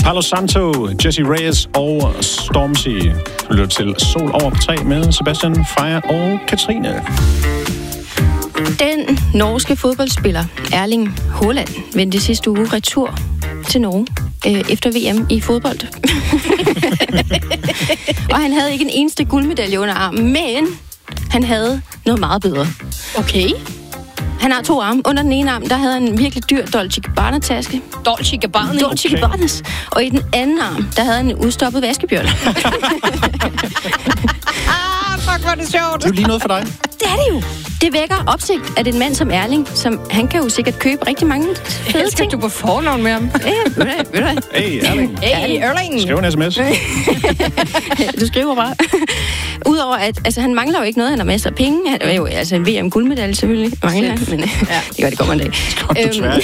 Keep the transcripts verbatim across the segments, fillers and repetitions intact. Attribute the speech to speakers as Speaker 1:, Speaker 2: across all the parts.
Speaker 1: Palo Santo, Jessie Reyes og Stormzy. Du lytter til Sol over på tre med Sebastian, Freja og Katrine.
Speaker 2: Den norske fodboldspiller Erling Haaland vendte sidste uge retur til Norge øh, efter V M i fodbold. Og han havde ikke en eneste guldmedalje under armen, men han havde noget meget bedre.
Speaker 3: Okay.
Speaker 2: Han har to arme. Under den ene arm, der havde han en virkelig dyr Dolce Gabbana-taske.
Speaker 3: Dolce Gabbana?
Speaker 2: Dolce okay. Gabbanas. Og i den anden arm, der havde han en udstoppet vaskebjørn.
Speaker 3: Ah, fuck, hvor er det sjovt.
Speaker 1: Det er jo lige noget for dig.
Speaker 2: Det er det jo. Det vækker opsigt, at en mand som Erling, som han kan jo sikkert købe rigtig mange fede
Speaker 3: ting. Skal du på fornavn med ham?
Speaker 2: Ja, ved du hvad?
Speaker 1: Hey, Erling.
Speaker 3: Hey, Erling.
Speaker 1: Skriv en sms.
Speaker 2: Du skriver bare. Udover at, altså han mangler jo ikke noget, han har masser af penge. Han er jo altså en V M-guldmedalje selvfølgelig, mangler han, men ja. det gør det kommer en dag.
Speaker 1: Øhm,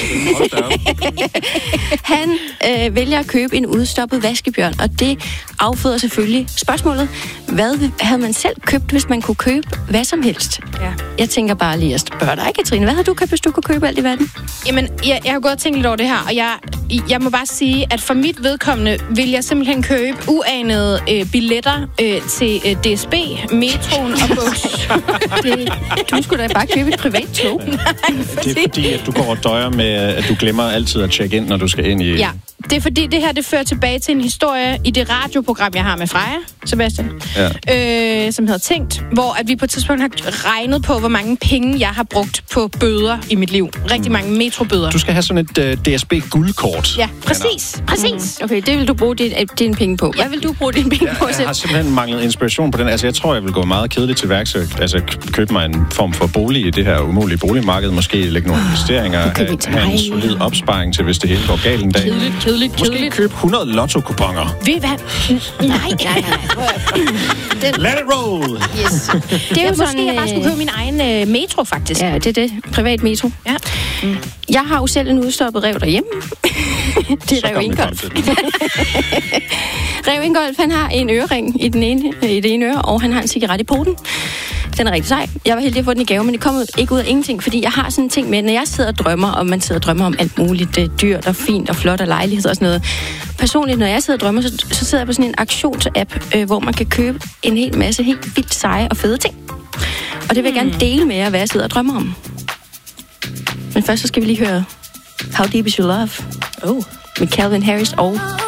Speaker 2: han øh, vælger at købe en udstoppet vaskebjørn, og det afføder selvfølgelig spørgsmålet, hvad havde man selv købt, hvis man kunne købe hvad som helst?
Speaker 3: Ja.
Speaker 2: Jeg tænker bare lige at spørge dig, Katrine, hvad havde du købt, hvis du kunne købe alt i verden?
Speaker 3: Jamen, jeg, jeg har gået og tænkt lidt over det her, og jeg, jeg må bare sige, at for mit vedkommende vil jeg simpelthen købe uanede øh, billetter øh, til øh, D S B, metroen og bus.
Speaker 2: det, du skulle da bare købe et privat tog.
Speaker 1: Nej, det er fordi, at du går og døjer med, at du glemmer altid at tjekke ind, når du skal ind i...
Speaker 3: Ja, det er fordi, det her det fører tilbage til en historie i det radioprogram, jeg har med Freja, Sebastian, ja. øh, som hedder Tænkt, hvor at vi på et tidspunkt har regnet på, hvor mange penge jeg har brugt på bøder i mit liv. Rigtig mange metrobøder.
Speaker 1: Du skal have sådan et uh, D S B-guldkort.
Speaker 3: Ja, præcis. Præcis.
Speaker 2: Mm. Okay, det vil du bruge din, din penge på. Hvad vil du bruge din penge
Speaker 1: ja,
Speaker 2: på?
Speaker 1: Jeg har simpelthen manglet inspiration på den. Altså, jeg tror, jeg vil gå meget kedeligt til værks. Altså, købe mig en form for bolig i det her umulige boligmarked. Måske lægge nogle investeringer. Have, have en solid opsparing til, hvis det hele går galt en dag.
Speaker 3: Kedeligt, kedeligt,
Speaker 1: Måske
Speaker 3: kedeligt.
Speaker 1: købe hundrede lotto-kuponer.
Speaker 3: Ved I hvad? Nej, nej, nej.
Speaker 1: Den... Let it roll!
Speaker 3: Yes. Det er jo ja, sådan, måske jeg bare skulle købe min egen øh, metro, faktisk.
Speaker 2: Ja, det er det. Privat metro.
Speaker 3: Ja.
Speaker 2: Mm. Jeg har jo selv en udstoppet ræv derhjemme. Det er Rev Ingolf. Rev Ingolf, han har en ørering i, den ene, i det ene øre, og han har en cigaret i poten. Den er rigtig sej. Jeg var heldig at få den i gave, men det kom ikke ud af ingenting, fordi jeg har sådan en ting med, når jeg sidder og drømmer, og man sidder og drømmer om alt muligt, det er dyrt og fint og flot og lejlighed og sådan noget. Personligt, når jeg sidder og drømmer, så, så sidder jeg på sådan en auktionsapp, øh, hvor man kan købe en hel masse helt vildt seje og fede ting. Og det vil jeg gerne dele med jer, hvad jeg sidder og drømmer om. Men først så skal vi lige høre How Deep Is Your Love?
Speaker 3: Oh.
Speaker 2: Med Calvin Harris og